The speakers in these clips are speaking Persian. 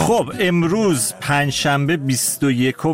خب امروز پنجشنبه 21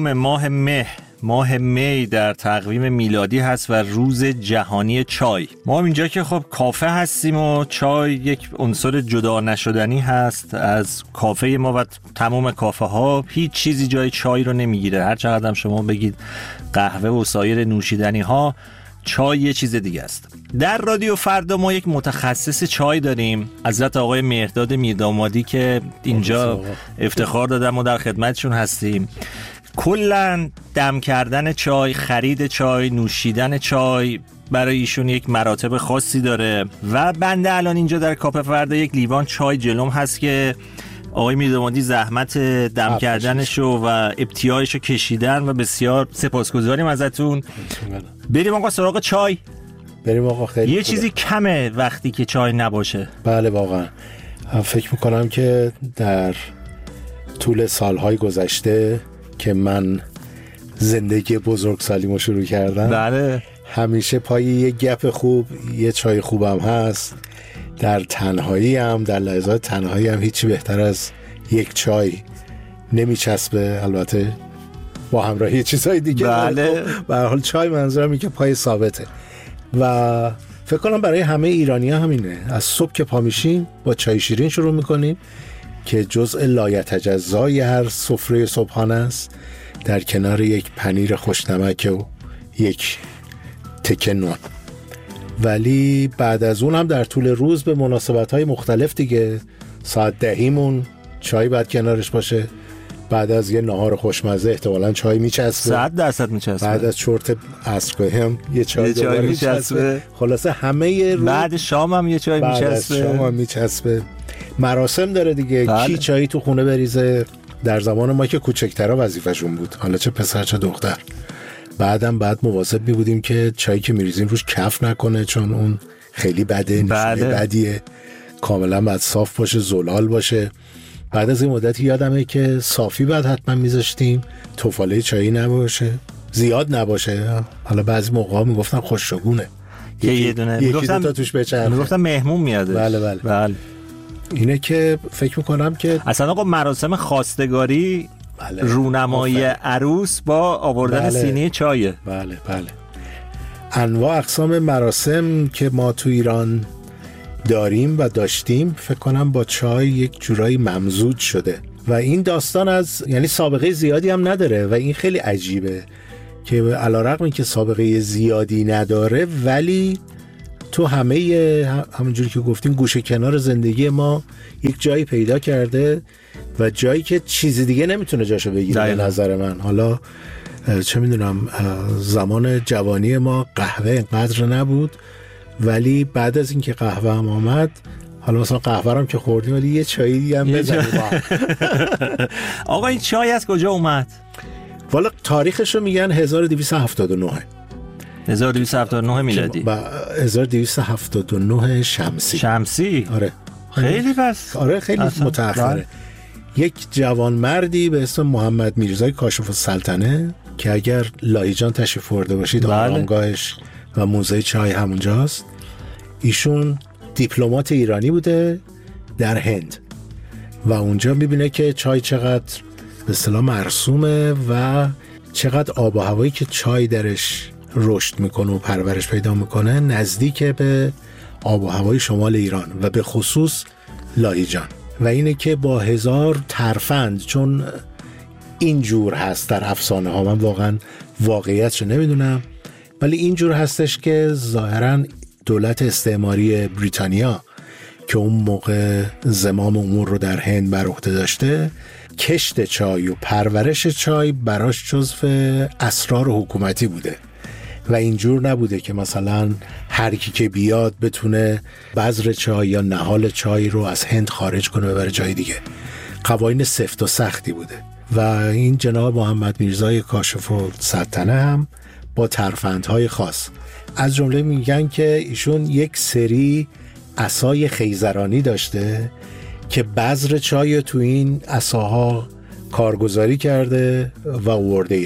ماه می در تقویم میلادی هست و روز جهانی چای. ما اینجا که خب کافه هستیم و چای یک عنصر جدا نشدنی هست از کافه ما و تمام کافه ها. هیچ چیزی جای چای رو نمیگیره. هر چقدر هم شما بگید قهوه و سایر نوشیدنی ها، چای یه چیز دیگه است. در رادیو فردا ما یک متخصص چای داریم، حضرت آقای مهرداد میردامادی که اینجا افتخار دادم و در خدمتشون هستیم. کلاً دم کردن چای، خرید چای، نوشیدن چای برای ایشون یک مراتب خاصی داره و بنده الان اینجا در کافه فردا یک لیوان چای جلوم هست که آقای میردامادی زحمت دم کردنشو و ابتیاعشو کشیدن و بسیار سپاسگزاریم ازتون. بریم آقا سراغ چای. بریم آقا. خیلی یه چیزی کمه وقتی که چای نباشه. بله واقعا. فکر میکنم که در طول سالهای گذشته که من زندگی بزرگسالیمو شروع کردم، بله، همیشه پای یه گپ خوب یه چای خوبم هست. در تنهایی هم، در لحظات تنهایی هم هیچی بهتر از یک چای نمیچسبه، البته با همراهی چیزهای دیگه. بله. به هر حال چای منظورم اینه که پای ثابته و فکر کنم برای همه ایرانی‌ها همینه. از صبح که پا میشیم با چای شیرین شروع میکنیم که جزء لایتجزای هر سفره صبحانه است، در کنار یک پنیر خوشنمک و یک تکه نان. ولی بعد از اون هم در طول روز به مناسبت‌های مختلف دیگه، ساعت 10 چای باید کنارش باشه. بعد از یه نهار خوشمزه احتمالاً چای میچسبه. 100% میچسبه. بعد از چرت عصرگاهی هم یه چای میچسبه. خلاصه همه روز. بعد شام هم یه چای میچسبه. بعد از شام هم میچسبه. مراسم داره دیگه. بله. کی چایی تو خونه بریزه. در زمان ما که کوچکترها وظیفه‌شون بود، حالا چه پسر چه دختر. بعد مواظب می بودیم که چایی که میریزیم روش کف نکنه، چون اون خیلی بده، نشونه بدیه. کاملا باید صاف باشه، زلال باشه. بعد از این مدتی یادمه که صافی بعد حتما میذاشتیم، توفاله چایی نباشه، زیاد نباشه. حالا بعضی موقعا میگفتن خوشگونه که یه دونه تا توش بچرخه، میگفتن مهمون میاده. بله. اینه که فکر میکنم که اصلا آقا مراسم خواستگاری، بله، رونمایی عروس با آوردن سینی چایه. بله. انواع اقسام مراسم که ما تو ایران داریم و داشتیم فکر کنم با چای یک جورایی ممزوج شده و این داستان از یعنی سابقه زیادی هم نداره و این خیلی عجیبه که علیرغم اینکه سابقه زیادی نداره ولی تو همونجوری که گفتیم گوشه کنار زندگی ما یک جایی پیدا کرده و جایی که چیز دیگه نمیتونه جاشو بگیره به نظر من. حالا چه میدونم، زمان جوانی ما قهوه اینقدر نبود، ولی بعد از اینکه قهوه هم آمد، حالا مثلا قهوه هم که خوردیم ولی یه چایی دیگه هم بزنیم. آقا این چای از کجا اومد؟ والا تاریخش رو میگن 1279 میلادی و 1279 شمسی. آره خیلی پس. آره خیلی متأخره. یک جوان مردی به اسم محمد میرزای کاشف السلطنه که اگر لاهیجان تشریف برده باشید، آرامگاهش و موزه چای همونجاست. ایشون دیپلمات ایرانی بوده در هند و اونجا میبینه که چای چقدر به اصطلاح مرسومه و چقدر آب و هوایی که چای درش رشد میکنه و پرورش پیدا میکنه نزدیک به آب و هوای شمال ایران و به خصوص لاهیجان. و اینه که با 1000 ترفند، چون اینجور هست در افسانه ها، من واقعا واقعیتشو نمیدونم، ولی اینجور هستش که ظاهرا دولت استعماری بریتانیا که اون موقع زمام امور رو در هند بر عهده داشته، کشت چای و پرورش چای براش جزو اسرار حکومتی بوده و اینجور نبوده که مثلا هر کی که بیاد بتونه بذر چای یا نهال چای رو از هند خارج کنه ببره جای دیگه. قوانین سفت و سختی بوده و این جناب محمد میرزای کاشف السلطنه هم با ترفندهای خاص، از جمله میگن که ایشون یک سری عصای خیزرانی داشته که بذر چای تو این عصاها کارگزاری کرده و آورده ایران.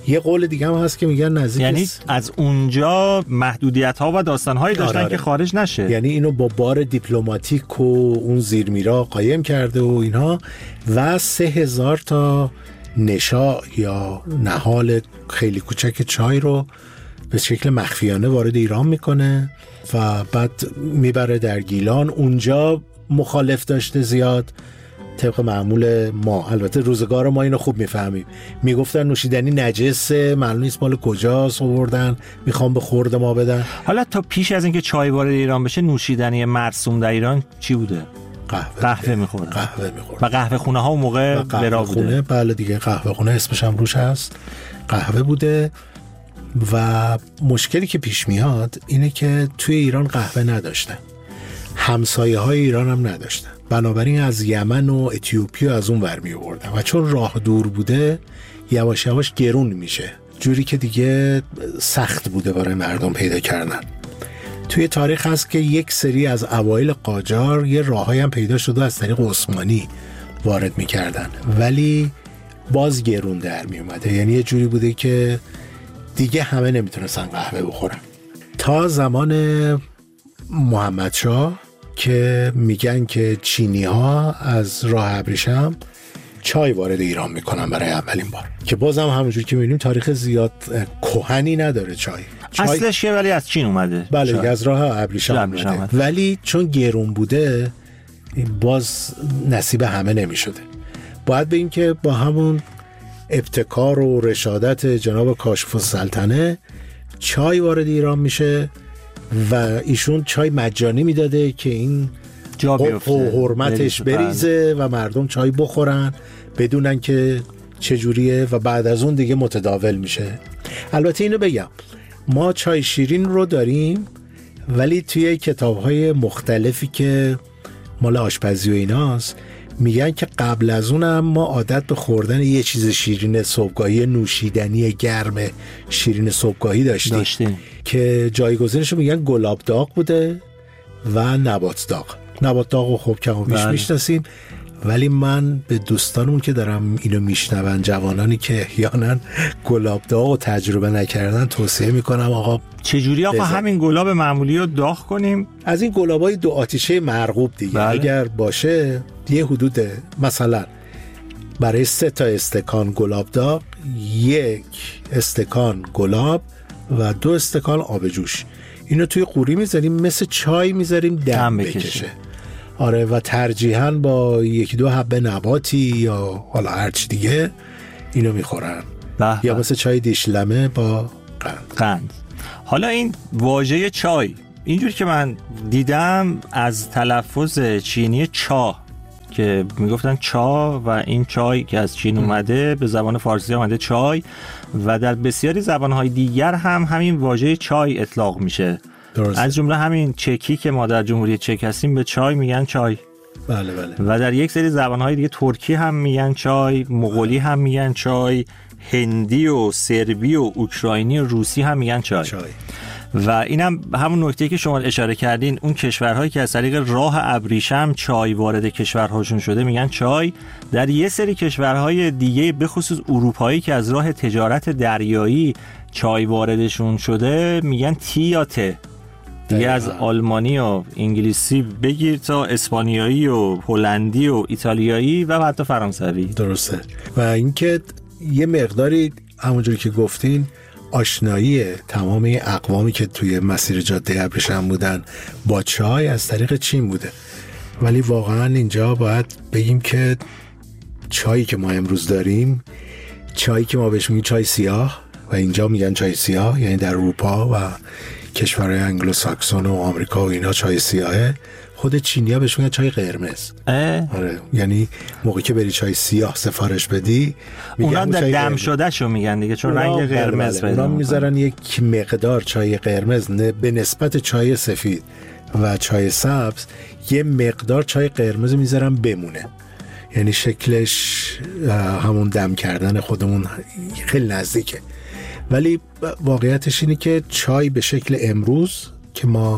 یه قول دیگه هم هست که میگن نزدیک، یعنی از اونجا محدودیت ها و داستان هایی داشتن آره. که خارج نشه، یعنی اینو با بار دیپلماتیک و اون زیرمیرا قایم کرده و اینها، و 3000 تا نشا یا نهال خیلی کوچک چای رو به شکل مخفیانه وارد ایران میکنه و بعد میبره در گیلان. اونجا مخالف داشته زیاد، طبق معمول ما. البته روزگار ما اینو خوب میفهمیم، میگفتن نوشیدنی نجسه، معلوم نیست مال کجاست آوردن، میخوام به خورد ما بدن. حالا تا پیش از اینکه چای وارد ایران بشه نوشیدنی مرسوم در ایران چی بوده؟ قهوه میخوردن. و قهوه خونه ها اون موقع برا بوده. بله دیگه، قهوه خونه اسمش هم روش هست، قهوه بوده. و مشکلی که پیش میاد اینه که توی ایران قهوه نداشتن، همسایه های ایران هم نداشتن، بنابراین از یمن و اتیوپیا از اون ور می آوردن و چون راه دور بوده یواش یواش گرون میشه، جوری که دیگه سخت بوده برای مردم پیدا کردن. توی تاریخ هست که یک سری از اوایل قاجار یه راههایی هم پیدا شده از طریق عثمانی وارد میکردن، ولی باز گرون در می اومده. یعنی یه جوری بوده که دیگه همه نمیتونستن قهوه بخورن تا زمان محمدشاه که میگن که چینی ها از راه ابریشم چای وارد ایران میکنن برای اولین بار، که بازم همونجور که میبینیم تاریخ زیاد کهنی نداره چای. اصلش که ولی از چین اومده. بله از راه ابریشم اومده، ولی چون گرون بوده باز نصیب همه نمیشده. باید بگیم که با همون ابتکار و رشادت جناب کاشف السلطنه چای وارد ایران میشه و ایشون چای مجانی میداده که این جا بیفته و حرمتش بریزه و مردم چای بخورن بدونن که چجوریه و بعد از اون دیگه متداول میشه. البته اینو بگم ما چای شیرین رو داریم، ولی توی کتاب‌های مختلفی که مال آشپزی و ایناست میگن که قبل از اونم ما عادت به خوردن یه چیز شیرین صبحگاهی، نوشیدنی گرم شیرین صبحگاهی داشتیم که جایگزینش رو میگن گلاب داغ بوده و نبات داغ. نبات داغ رو خب کم و بیش میشناسیم، ولی من به دوستانمون که دارم اینو میشنون، جوانانی که احیانا گلاب داغ رو تجربه نکردن، توصیه میکنم آقا چجوری آقا همین گلاب معمولی رو داغ کنیم؟ از این گلابای 2 آتیشه مرغوب دیگه. بله. اگر باشه یه حدود مثلا برای 3 تا استکان گلاب داغ 1 استکان گلاب و 2 استکان آب جوش، اینو توی قوری میذاریم مثل چای میذاریم دم بکشه. آره، و ترجیحاً با 1-2 حبه نباتی یا حالا هرچی دیگه اینو میخورن، یا مثل چای دیشلمه با قند. حالا این واژه چای اینجور که من دیدم از تلفظ چینی چا که میگفتن چا و این چای که از چین اومده به زبان فارسی اومده چای، و در بسیاری زبانهای دیگر هم همین واژه چای اطلاق میشه. درسته. از جمله همین چکی که ما در جمهوری چک هستیم به چای میگن چای. بله بله. و در یک سری زبانهای دیگه ترکی هم میگن چای، مغولی هم میگن چای، هندی و سربی و اوکراینی و روسی هم میگن چای. و اینم همون نکته که شما اشاره کردین، اون کشورهایی که از طریق راه ابریشم چای وارد کشورهاشون شده میگن چای. در یه سری کشورهای دیگه به خصوص اروپایی که از راه تجارت دریایی چای واردشون شده میگن تی یا ته. دیگه از آلمانی و انگلیسی بگیر تا اسپانیایی و هلندی و ایتالیایی و حتی فرانسوی. درسته. و اینکه یه مقداری همونجوری که گفتین آشنایی تمام اقوامی که توی مسیر جاده ابریشم بودن با چای از طریق چین بوده، ولی واقعا اینجا باید بگیم که چایی که ما امروز داریم، چایی که ما بهش میگیم چای سیاه و اینجا میگن چای سیاه، یعنی در اروپا و کشورهای انگلو ساکسون و آمریکا و اینا چای سیاهه، خود چینی‌ها بهش میگن چای قرمز. آره، یعنی موقعی که بری چای سیاه سفارش بدی اونا در دم شده شو میگن دیگه، چون رنگ قرمز پیدا اونا میذارن یک مقدار چای قرمز به نسبت چای سفید و چای سبز یه مقدار چای قرمز میذارن بمونه، یعنی شکلش همون دم کردن خودمون خیلی نزدیکه. ولی واقعیتش اینه که چای به شکل امروز که ما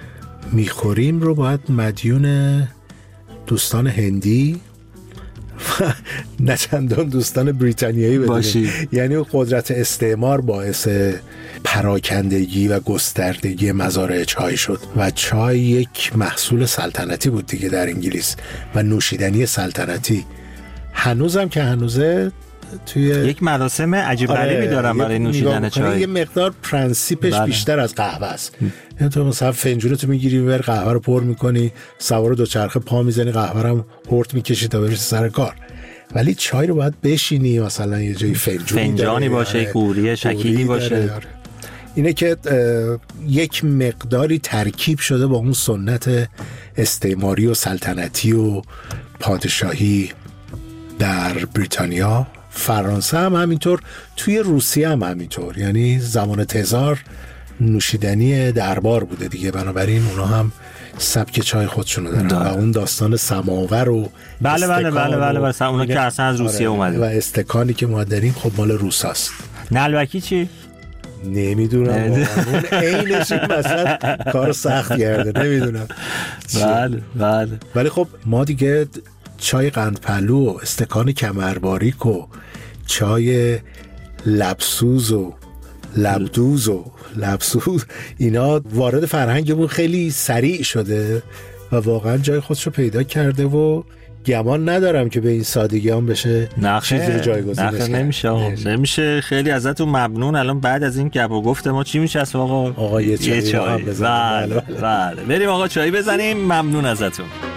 میخوریم رو باید مدیون دوستان هندی نه چندان دوستان بریتانیایی باشید. یعنی قدرت استعمار باعث پراکندگی و گستردگی مزارع چای شد و چای یک محصول سلطنتی بود دیگه در انگلیس و نوشیدنی سلطنتی. هنوزم که هنوزه توی یک مراسم عجیب غریبی دارن برای نوشیدن چای. یه مقدار پرنسیپش بیشتر از قهوه است. یعنی تو مثلا فنجونتو میگیری میبری قهوه رو پر میکنی، سوار دوچرخه پا میزنی، قهوه رو هورت میکشی تا برسی سر کار. ولی چای رو باید بشینی، مثلا یه جایی فنجانی باشه، قوری شکیلی باشه. اینه که یک مقداری ترکیب شده با اون سنت استعماری و سلطنتی و پادشاهی در بریتانیا. فرانسه هم همینطور، توی روسیه هم همینطور. یعنی زمان تزار نوشیدنی دربار بوده دیگه، بنابراین اونا هم سبک چای خودشونو دارن و اون داستان سماور و بله اونا که اصلا از روسیه اومده و استکانی که ما داریم خب مال روساست. نلبکی چی؟ نمیدونم اون عینش مثلا کار سخت کرده، نمیدونم. بله ولی خب ما دیگه چای قندپلو و استکان کمرباریک و چای لبسوز و لبدوز و لبسوز اینا وارد فرهنگمون خیلی سریع شده و واقعا جای خودش رو پیدا کرده و گمان ندارم که به این سادگی هم بشه چیزی رو جایگزین بشه. نمیشه. خیلی ازتون ممنون. الان بعد از این گپ و گفت ما چی میشه آقا یه چای هم بزنیم. بله بریم آقا چای بزنیم. ممنون ازتون.